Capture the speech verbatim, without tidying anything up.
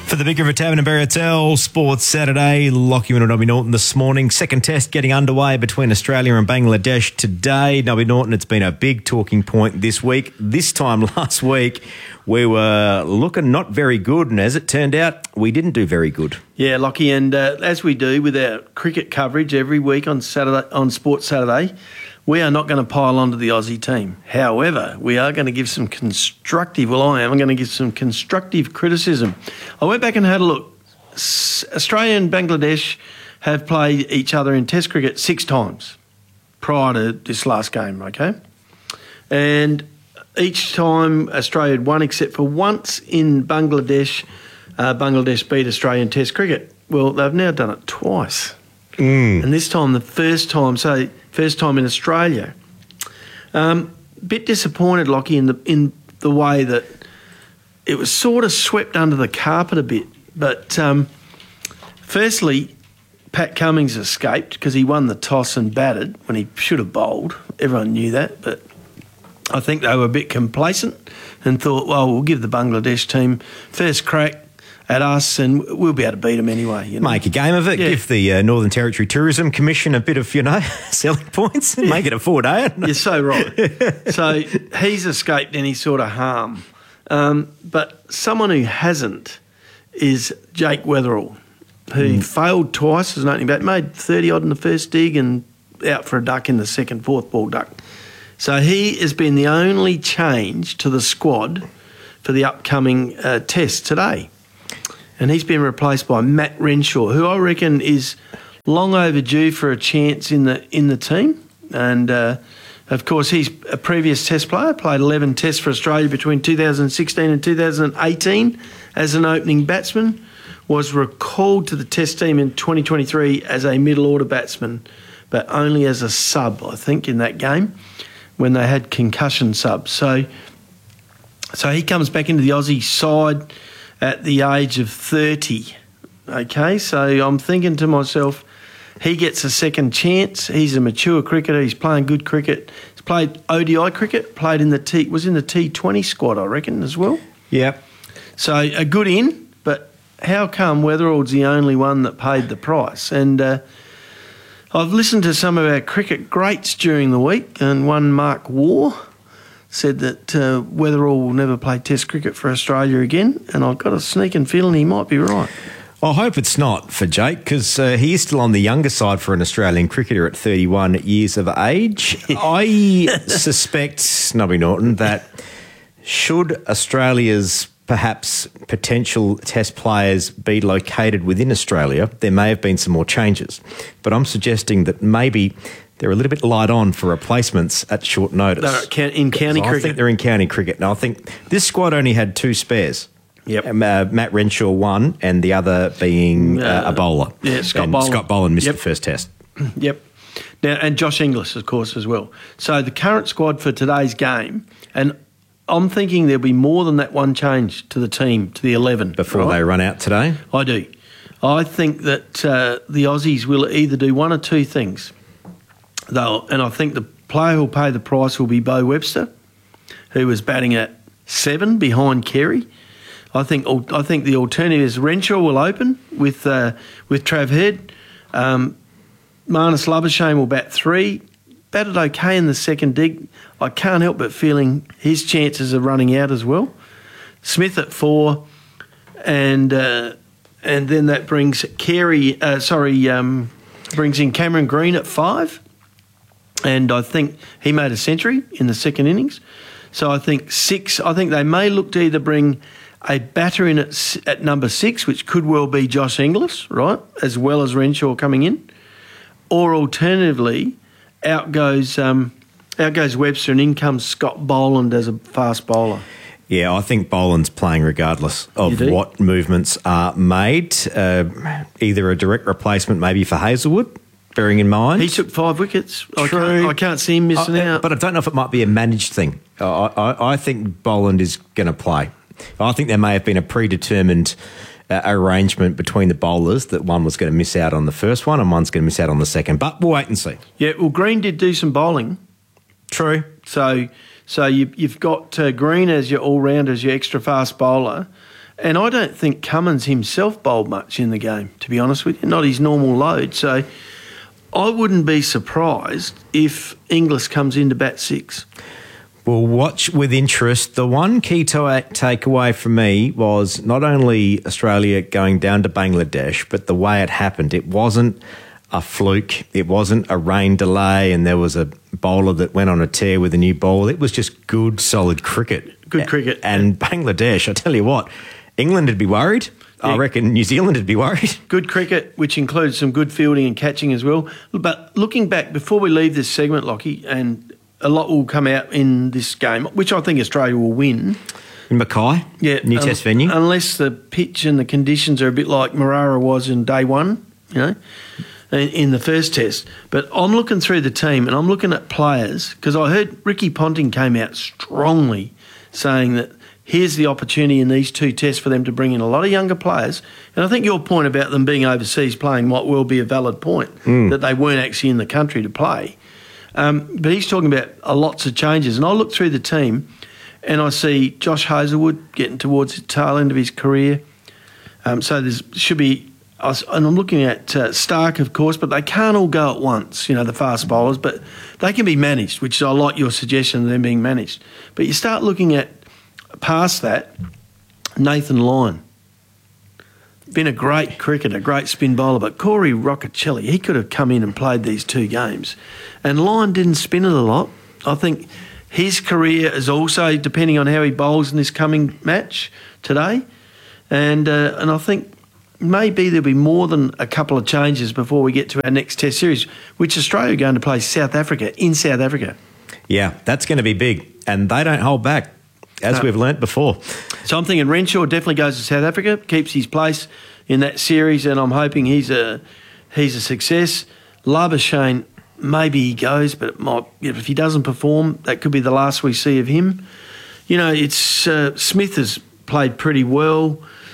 For the Big River Tavern and Barrettell Sports Saturday, Lachie and Nobby Norton this morning. Second test getting underway between Australia and Bangladesh today. Nobby Norton, it's been a big talking point this week. This time last week, we were looking not very good, and as it turned out, we didn't do very good. Yeah, Lachie, and uh, as we do with our cricket coverage every week on Saturday on Sports Saturday, we are not going to pile onto the Aussie team. However, we are going to give some constructive, well, I am, I'm going to give some constructive criticism. I went back and had a look. Australia and Bangladesh have played each other in Test cricket six times prior to this last game, okay? And each time Australia had won, except for once in Bangladesh, uh, Bangladesh beat Australia in Test cricket. Well, they've now done it twice. Mm. And this time, the first time, so first time in Australia. Um, bit disappointed, Lachie, in the in the way that it was sort of swept under the carpet a bit. But um, firstly, Pat Cummins escaped because he won the toss and batted when he should have bowled. Everyone knew that, but I think they were a bit complacent and thought, well, we'll give the Bangladesh team first crack at us, and we'll be able to beat them anyway. You know? Make a game of it. Yeah. Give the uh, Northern Territory Tourism Commission a bit of, you know, selling points and yeah. make it a four-day. You're so right. So he's escaped any sort of harm. Um, but someone who hasn't is Jake Weatherall, who mm. failed twice as an opening bat, made thirty-odd in the first dig and out for a duck in the second, fourth ball duck. So he has been the only change to the squad for the upcoming uh, test today. And he's been replaced by Matt Renshaw, who I reckon is long overdue for a chance in the in the team. And, uh, of course, he's a previous Test player, played eleven Tests for Australia between two thousand sixteen and two thousand eighteen as an opening batsman, was recalled to the Test team in twenty twenty-three as a middle-order batsman, but only as a sub, I think, in that game when they had concussion subs. So, so he comes back into the Aussie side at the age of thirty, okay? So I'm thinking to myself, he gets a second chance. He's a mature cricketer. He's playing good cricket. He's played O D I cricket, played in the T, was in the T twenty squad, I reckon, as well. Yeah. So a good in, but how come Weatherall's the only one that paid the price? And uh, I've listened to some of our cricket greats during the week, and one, Mark Waugh, said that uh, Weatherall will never play Test cricket for Australia again, and I've got a sneaking feeling he might be right. I hope it's not for Jake, because uh, he is still on the younger side for an Australian cricketer at thirty-one years of age. I suspect, Nobby Norton, that should Australia's perhaps potential Test players be located within Australia, there may have been some more changes. But I'm suggesting that maybe they're a little bit light on for replacements at short notice. They're in county cricket. I think they're in county cricket. Now, I think this squad only had two spares. Yep. Um, uh, Matt Renshaw one, and the other being uh, uh, a bowler. Yeah, Scott and Boland. Scott Boland missed yep. the first test. Yep. Now, and Josh Inglis, of course, as well. So the current squad for today's game, and I'm thinking there'll be more than that one change to the team, to the eleven. Before right? they run out today? I do. I think that uh, the Aussies will either do one or two things. They'll, and I think the player who'll pay the price will be Bo Webster, who was batting at seven behind Carey. I think I think the alternative is Renshaw will open with uh, with Trav Head. Um, Marnus Labuschagne will bat three. Batted okay in the second dig. I can't help but feeling his chances are running out as well. Smith at four, and uh, and then that brings Carey. Uh, sorry, um, brings in Cameron Green at five. And I think he made a century in the second innings. So I think six, I think they may look to either bring a batter in at, at number six, which could well be Josh Inglis, right, as well as Renshaw coming in. Or alternatively, out goes, um, out goes Webster and in comes Scott Boland as a fast bowler. Yeah, I think Boland's playing regardless of what movements are made. Uh, either a direct replacement maybe for Hazelwood, bearing in mind. He took five wickets. True. I can't, I can't see him missing I, out. But I don't know if it might be a managed thing. I, I, I think Boland is going to play. I think there may have been a predetermined uh, arrangement between the bowlers that one was going to miss out on the first one and one's going to miss out on the second. But we'll wait and see. Yeah, well, Green did do some bowling. True. So so you, you've got uh, Green as your all-rounder, as your extra fast bowler, And I don't think Cummins himself bowled much in the game, to be honest with you, not his normal load. So I wouldn't be surprised if Inglis comes in to bat six. We'll watch with interest. The one key to takeaway from me was not only Australia going down to Bangladesh, but the way it happened. It wasn't a fluke. It wasn't a rain delay and there was a bowler that went on a tear with a new ball. It was just good, solid cricket. Good cricket. And Bangladesh, I tell you what, England would be worried. Yeah. I reckon New Zealand would be worried. Good cricket, which includes some good fielding and catching as well. But looking back, before we leave this segment, Lockie, and a lot will come out in this game, which I think Australia will win. In Mackay? Yeah. New um, test venue? Unless the pitch and the conditions are a bit like Marara was in day one, you know, in, in the first test. But I'm looking through the team and I'm looking at players, because I heard Ricky Ponting came out strongly saying that here's the opportunity in these two tests for them to bring in a lot of younger players. And I think your point about them being overseas playing might well be a valid point, mm. that they weren't actually in the country to play. Um, but he's talking about uh, lots of changes. And I look through the team and I see Josh Hazlewood getting towards the tail end of his career. Um, so there should be, and I'm looking at uh, Stark, of course, but they can't all go at once, you know, the fast bowlers, but they can be managed, which I like your suggestion of them being managed. But you start looking at, past that, Nathan Lyon. Been a great cricketer, a great spin bowler, but Corey Roccacelli, he could have come in and played these two games. And Lyon didn't spin it a lot. I think his career is also depending on how he bowls in this coming match today. And uh, and I think maybe there'll be more than a couple of changes before we get to our next Test series, which Australia are going to play South Africa, in South Africa. Yeah, that's going to be big. And they don't hold back, as no. we've learnt before. So I'm thinking Renshaw definitely goes to South Africa, keeps his place in that series, and I'm hoping he's a he's a success. Labuschagne, maybe he goes, but it might, if he doesn't perform, that could be the last we see of him. You know, it's uh, Smith has played pretty well.